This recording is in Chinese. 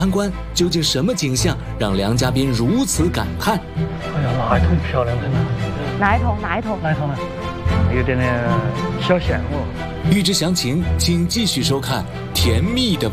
参观，究竟什么景象让梁家斌如此感叹？ 哎呀，哪一桶漂亮真的？ 哪一桶呢？ 有点小羡慕。 欲知详情，请继续收看《甜蜜的